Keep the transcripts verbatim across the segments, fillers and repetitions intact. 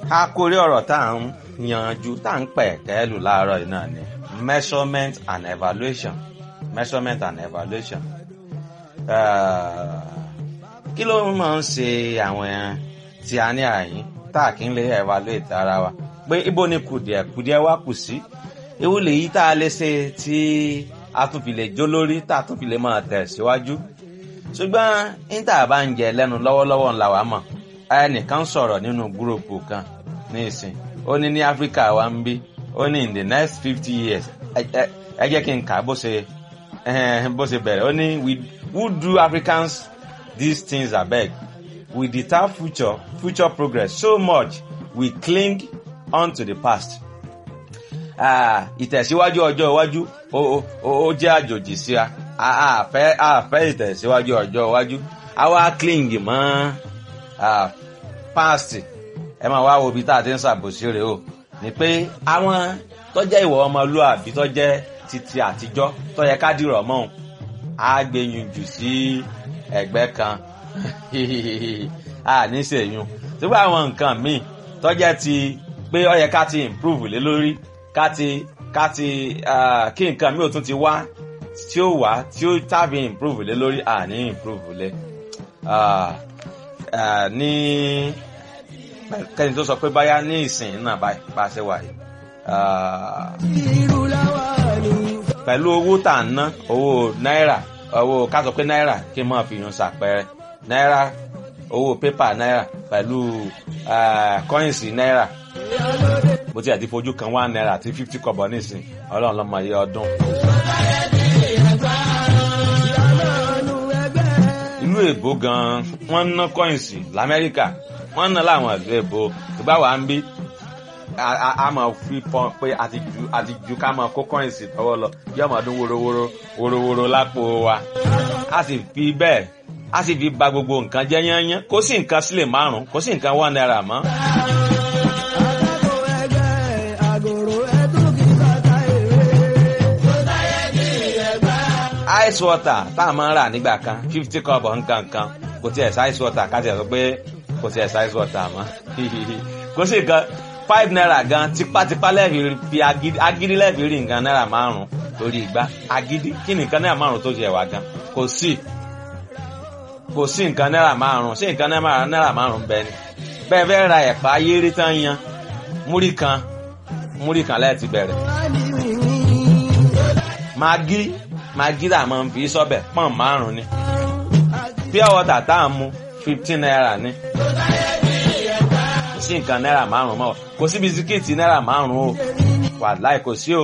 àkórí ọ̀rọ̀ tá à ń yanjú tá à ń pẹ̀ kẹ́lù láàárọ̀ yìí náà ni measurement and evaluation measurement and evaluation. Kí ló máa ń ṣe àwọn tí a ní àyín tá à kí ń lè evaluate ara wa pé ibo ni kùdìẹ̀ kùdìẹ̀ wá kù sí ewu lèyí tá a lè ṣe tí a tún fi lè jó lórí tá a tún fi lè máa tẹ̀ síwájú. Ṣùgbọ́n níta bá ń jẹ lẹ́nu lọ́wọ́lọ́wọ́ ńlá wa mọ̀ ẹnìkan sọ̀rọ̀ nínú gúròpù kan ní ìsìn ó ní ní Áfíríkà wa ń bí ó ní in the next fifty years ẹ jẹ́ kí n kà bó ṣe bó ṣe bẹ̀rẹ̀ ó ní we who do Africans these things abeg we deter future future progress so much we cling on to the past. Ìtẹ̀síwájú ọjọ́ iwájú ó jẹ́ àjòjì sí wa àfẹ́ àfẹ́ ìtẹ̀síwájú ọjọ́ iwájú àwa cling mọ́ past. Ẹ máa wá wo ibi tá a ti ń ṣàbòsí rẹ̀ o ní pé àwọn tó jẹ́ ìwọ ọmọlúàbí tó jẹ́ títí àtijọ́ tó yẹ ká dìrọ̀ mọ́ òun á gbé yín jù sí ẹ̀gbẹ́ kan a ní sèyún ṣùgbọ́n àwọn nǹkan míì tó jẹ́ ti pé ó yẹ ká ti improve lé lórí ká ti ká ti kí nǹkan míì ò tún ti wá tí ó wá tí ó tàbí improve lé lórí a ní improve lé ní kẹ́ni tó sọ pé báyá ní ìsìn náà bá ṣe wà yìí pẹ̀lú owó tà ń ná owó náírà owó ká sọ pé náírà kí n máa fi yun ṣàpẹẹrẹ náírà owó pépà náírà pẹ̀lú kọ́ìnsì náírà bó ti àti fojú kan one náírà àti fifty kọ́bọ̀ nísìn ọlọ́run lọ́mọ iye ọdún. ìlú èbó gan-an wọ́n ń ná kọ́ìnsì lamẹ́ríkà wọ́n ń ná láwọn ìlú èbó ìgbà wà ń bí a máa fi pọn pé àti ju àti ju ká máa kó kọ́ìnsì tọwọ́ lọ yóò máa dún worowóró worowóró lápò wa a sì fi bẹ́ẹ̀ a sì fi ba gbogbo nǹkan jẹ́ yányán kò sí nǹkan sílẹ̀ márùn kò sí nǹkan one naira mọ́. ice water tá a máa ń rà nígbà kan fifty cup nǹkan kan kò tiẹ̀ sí ice water ká tiẹ̀ sọ pé kò tiẹ̀ sí ice water mọ́ kò sí nǹkan five naira gan tipátipá lẹ́ẹ̀fì fi agídí lẹ́ẹ̀fì rí nǹkan náírà márùn lórí ìgbà agídí kí ni nǹkan náírà márùn tó jẹ wá gan kò sí kò sí nǹkan náírà márùn sí nǹkan náírà márùn bẹ́ẹ̀ ni bẹ́ẹ̀ fẹ́ ra ẹ̀pà ayéré tán yan múrí kan múrí kan lẹ́ẹ̀ ti bẹ̀rẹ̀ magi magi là máa ń fi sọ́bẹ̀ pọ́n márùn ni pure water tá à ń mu fifteen naira ni sí nǹkan náírà márùn mọ́ kò sí bisikíìtì náírà márùn o wàláì kò sí o.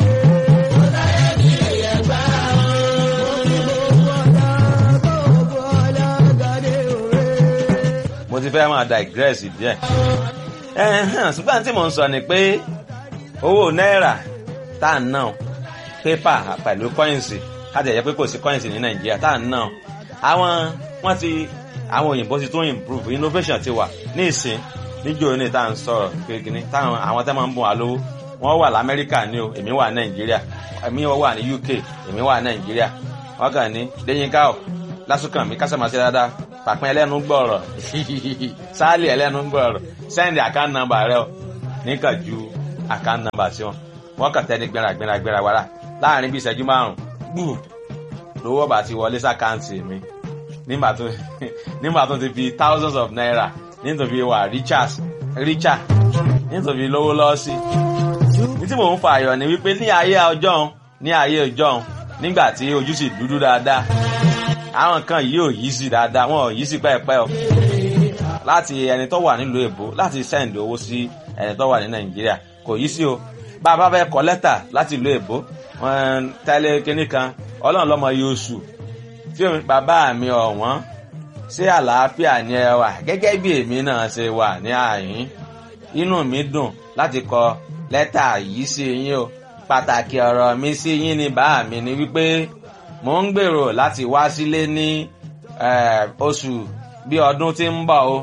mo ti fẹ́ máa digress díẹ̀ ṣùgbọ́n tí mò ń sọ ni pé owó náírà tá à ń ná pépà pẹ̀lú kọ́ìnsì káàdì ẹ̀yẹ pé kò sí kọ́ìnsì ní nàìjíríà tá à ń ná àwọn wọ́n ti àwọn òyìnbó ti tún improve innovation ti wà ní ìsìn níjó ní tá à ń sọ̀rọ̀ kékeré táwọn àwọn tẹ́ máa ń bùn wá lówó wọ́n wà lamẹ́ríkà ní o èmi wà nàìjíríà èmi wà ní U K èmi wà nàìjíríà wọ́n kàn ní lẹ́yìnká ọ̀ lásùkàn mi kásá máa ṣe dáadáa pàpín ẹlẹ́nu gbọ́ọ̀rọ̀ sáàlì ẹlẹ́nu gbọ́ọ̀rọ̀ send account number rẹ o níkàn ju account number sí wọn wọ́n kàn tẹ́ ní gbéra gbéra gbéra wàrà láàrin bí ìṣẹ́jú márùn-ún gbùù lówó bá ti wọlé sàkáǹtì mi nígbà tó ti fi thousands of naira nítorí wà richard richard nítorí lówó lọ́ọ́ sí. ní tí mò ń fa àyọ̀ ni wípé ní ayé ọjọ́ ní ayé ọjọ́ nígbà tí ojú sì dúdú dáadáa àwọn kan yìí ò yí sí dáadáa wọn ò yí sí pẹ́ẹ́pẹ́ o láti ẹni tó wà nílùú èbó láti send owó sí ẹni tó wà ní nàìjíríà kò yí sí o bá a bá fẹ́ kọ lẹ́tà láti ìlú èbó wọn tẹ́lẹ̀ kínní kan ọlọ́run lọ́mọ yóò sù tí bàbá mi ọ̀wọ́n ṣé àlàáfíà ni ẹ wà gẹ́gẹ́ bí èmi náà ṣe wà ní àyín inú mi dùn láti kọ lẹ́tà yìí sí yín o pàtàkì ọ̀rọ̀ mi sí yín ni bá mi ni wípé mò ń gbèrò láti wá sílé ní oṣù bí ọdún tí ń bọ̀ o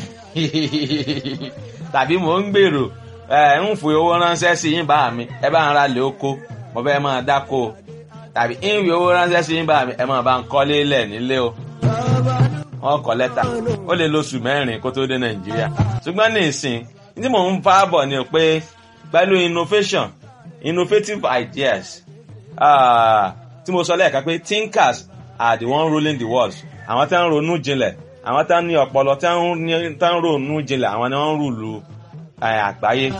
tàbí mò ń gbèrò ń fi owó ránṣẹ́ sí yín bá mi ẹ bá ń ra lè oko mo fẹ́ máa dáko tàbí ń fi owó ránṣẹ́ sí yín bá mi ẹ máa bá ń kọ́lé lẹ̀ nílé o. wọ́n kọ lẹ́tà ó lè lóṣù mẹ́rin kó tó dé nàìjíríà ṣùgbọ́n ní ìsìn tí mò ń bá bọ̀ ni pé pẹ̀lú innovation innovative ideas uh, tí mo sọ lẹ́ẹ̀kan pé thinkers are the one ruling the world. Àwọn tí wọ́n ronú jinlẹ̀, àwọn tí wọ́n ní ọpọlọ tí wọ́n ronú jinlẹ̀, àwọn ni wọ́n ń rúlu àgbáyé.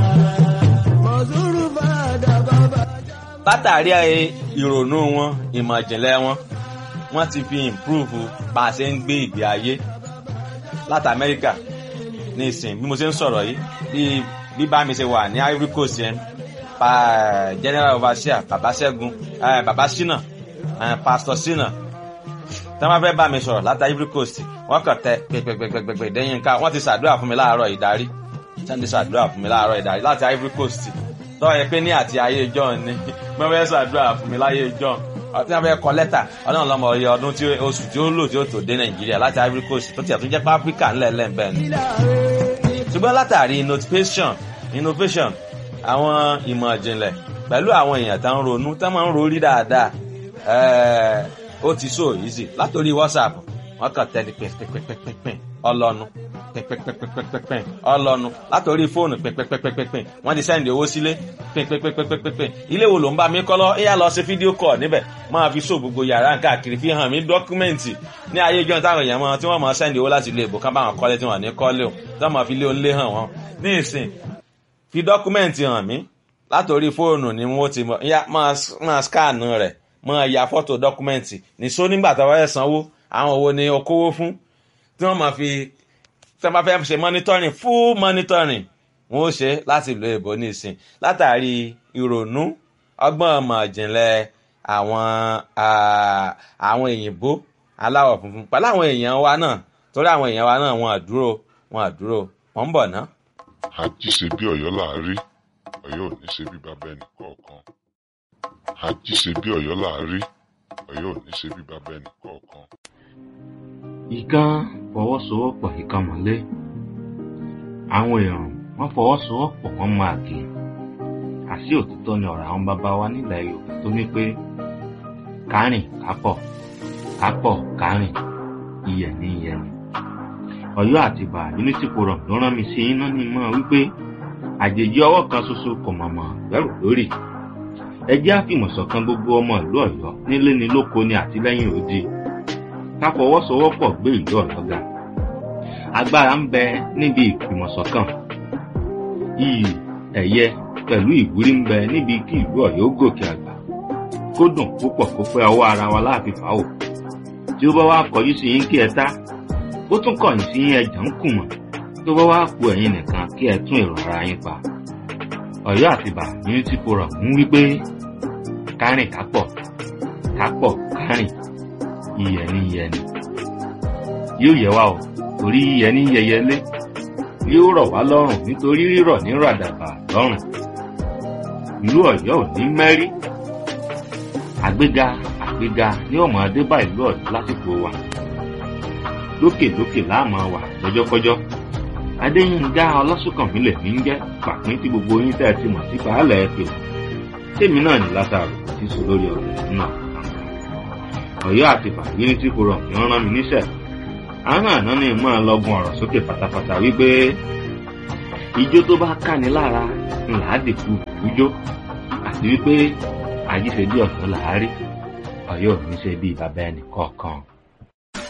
Látàrí ìrònú wọn, ìmọ̀ ìjìnlẹ̀ wọn, wọ́n ti fi improve bá a ṣe ń gbé ìgbé ayé. Láti Amẹ́ríkà ní ìsìn bí mo ṣe ń sọ̀rọ̀ yìí, bí bí bá mi ṣe wà ní Ivory Coast yẹn, pa general overseer bàbá Ṣẹ́gun, bàbá Ṣínà, pastor Ṣínà, tí wọ́n fẹ́ bá mi sọ̀rọ̀ láti Ivory Coast, wọ́n kàn tẹ pẹ̀pẹ̀pẹ̀pẹ̀ dẹ́yìn ká, wọ́n ti ṣàdúrà fún mi láàárọ̀ ìdarí, wọ́n ti ṣàdúrà fún mi láàárọ̀ ìdarí láti Ivory Coast. Tọ́ ẹ pé ní àti ayé John ni wọ́n fẹ́ ṣàdúrà fún mi láyé John. Ọtí wọn fẹ́ kọ lẹ́tà ọlọ́run lọ́mọ ọyẹ ọdún tí oṣù tí ó lò tí ó tó dé Nàìjíríà láti Ivory Coast tó tiẹ̀ tún jẹ́ pé Áfíríkà ńlẹ̀ lẹ́ẹ̀bẹ̀ ni. Ṣùgbọ́n látàrí innovation innovation àwọn ìmọ̀ ìjìnlẹ̀ pẹ̀lú àwọn èèyàn tá ń ronú tá máa ń rorí dáadáa ó ti so easy látòrí WhatsApp wọ́n kàn tẹ́lẹ̀ pẹ́pẹ́pẹ́pẹ́ ọlọ́nu pẹ́pẹ́pẹ́pẹ́pẹ́ ọlọ́nu látòrí fóònù pẹ́pẹ́pẹ́pẹ́ wọ́n ti sẹ́ndì owó sílé pẹ́pẹ́pẹ́pẹ́ ilé wo ló ń bá mi kọ́ lọ ẹ̀yà lọ sí fídíò kọ̀ níbẹ̀ máa fi so gbogbo yàrá káàkiri fi hàn mí dọ́kúmẹ́ǹtì ní ayé ìjọ táwọn èèyàn mọ tí wọ́n máa sẹ́ndì owó láti ilé ìbò ká bá wọn kọ́lé tí wọ́n ní kọ́lé o tí wọ́n máa fi lé olé hàn wọ́n ní ìsìn fi dọ́kúmẹ́ǹtì hàn mí látòrí fóònù ni wọ́n ti máa scan rẹ̀ máa ya fọ́tò dọ́kúmẹ́ǹtì ní sọ nígbà tó wáyé sanwó àwọn owó ni o kówó fún tí wọ́n máa fi tí wọ́n bá fẹ́ ṣe monitoring full monitoring wọ́n ó ṣe láti ìlú èbó ní ìsìn látàrí ìrònú ọgbọ́n ọmọ ìjìnlẹ̀ àwọn àwọn òyìnbó aláwọ̀ funfun pẹ̀lú àwọn èèyàn wa náà torí àwọn èèyàn wa náà wọn àdúró wọn àdúró wọn ń bọ̀ ná. Àjí ṣe bí Ọ̀yọ́ là á rí, Ọ̀yọ́ ò ní ṣe bí bàbá ẹnì kọ̀ọ̀kan. Àjí ṣe bí Ọ̀yọ́ là á rí, Ọ̀yọ́ ò ní ṣe bí bàbá ẹnì kọ̀ọ̀kan. Ìkan fọwọ́sowọ́pọ̀ ìkan mọ́lé. Àwọn èèyàn wọ́n fọwọ́sowọ́pọ̀ wọ́n máa kì í. Àṣì òtítọ́ ni ọ̀rọ̀ àwọn bàbá wa nílẹ̀ Yorùbá tó ní pé kárìn kápọ̀ kápọ̀ kárìn iyẹ̀ ní iyẹ̀ ni. Ọ̀yọ́ àtìbà Unity Forum ló rán mi sí iná ní mọ́ wípé àjèjì ọwọ́ kan ṣoṣo kò mọ̀mọ́ bẹ̀rù lórí. Ẹ jẹ́ àfìmọ̀ṣọ̀kan gbogbo ọmọ ìlú Ọ̀yọ́ nílé ni lóko ni àtìlẹ́yìn òdì. Ká fọwọ́sowọ́pọ̀ gbé ìlú Ọ̀yọ́ ga. Agbára ń bẹ níbi ìfìmọ̀ṣọ̀kan. Iyì ẹ̀yẹ pẹ̀lú ìwúrí ń bẹ níbi kí ìlú Ọ̀yọ́ gòkè àgbà. Kó dùn púpọ̀ kó pẹ́ ọwọ́ ara wa láàfin fàáwò. Tí ó bá wá kọjú sí yín kí ẹ tá, ó tún kọ̀yìn sí yín ẹjà ń kùmọ̀. Tó bá wá ku ẹ̀yin nìkan kí ẹ tún èrò ara yín pa. Ọ̀yọ́ àtìbà Unity Forum ń wí pé kárìn kápọ̀ kápọ̀ kárìn iyẹ̀ ní iyẹ̀ ni. Yóò yẹ wá o torí iyẹ̀ ní yẹyẹlé yóò rọ̀ wá lọ́rùn nítorí rírọ̀ ní ràdàbà lọ́rùn. Ìlú Ọ̀yọ́ ò ní mẹ́rí. Àgbéga àgbéga ní ọmọ adébá ìlú Ọ̀yọ́ lásìkò wa. Lókèlókè láàmú wà lọ́jọ́kọ́jọ́. Adéyínká Ọlásùnkànmí lèmi ń jẹ́ pàpín tí gbogbo yín tẹ́ ẹ ti mọ̀ sí pàálẹ̀ ẹ pè. Tèmi náà ní Lásárù tí sọ lórí ọ̀rọ̀ náà. Ọ̀yọ́ àtìbà Unity Forum ni wọ́n rán mi níṣẹ́. Àwọn àná ni mọ́ ọ lọ́gun ọ̀rọ̀ sókè pátápátá wípé ijó tó bá káni lára ńlá dìkú ìjó àti wípé àjíṣe bí Ọ̀yọ́ là á rí, Ọ̀yọ́ ò ní ṣe bí bàbá ẹnì kọ̀ọ̀kan.